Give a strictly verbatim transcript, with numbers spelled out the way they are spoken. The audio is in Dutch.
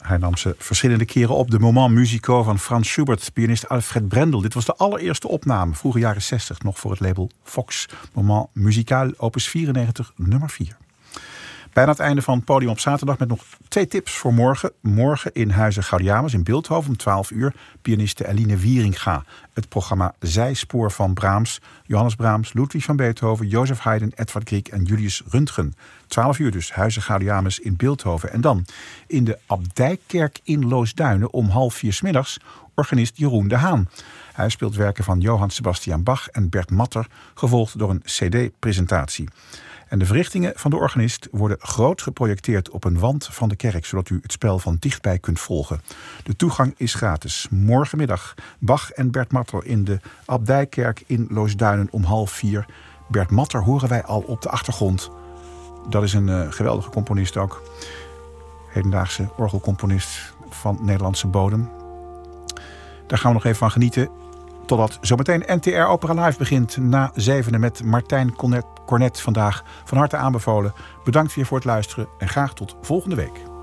Hij nam ze verschillende keren op. De Moments musicaux van Franz Schubert, pianist Alfred Brendel. Dit was de allereerste opname, vroege jaren zestig, nog voor het label Fox. Moment musical, opus vierennegentig, nummer vier. Bijna het einde van Podium op zaterdag met nog twee tips voor morgen. Morgen in Huize Gaudiamus in Bilthoven om twaalf uur. Pianiste Eline Wieringa. Het programma Zijspoor van Brahms. Johannes Brahms, Ludwig van Beethoven, Joseph Haydn, Edvard Grieg en Julius Röntgen. twaalf uur dus, Huize Gaudiamus in Bilthoven. En dan in de Abdijkerk in Loosduinen om half vier 's middags organist Jeroen de Haan. Hij speelt werken van Johann Sebastian Bach en Bert Matter, gevolgd door een cd-presentatie. En de verrichtingen van de organist worden groot geprojecteerd op een wand van de kerk, zodat u het spel van dichtbij kunt volgen. De toegang is gratis. Morgenmiddag Bach en Bert Matter in de Abdijkerk in Loosduinen om half vier. Bert Matter horen wij al op de achtergrond. Dat is een uh, geweldige componist ook. Hedendaagse orgelcomponist van Nederlandse bodem. Daar gaan we nog even van genieten. Totdat zometeen N T R Opera Live begint na zevenen met Martijn Cornet, Cornet vandaag. Van harte aanbevolen. Bedankt weer voor het luisteren en graag tot volgende week.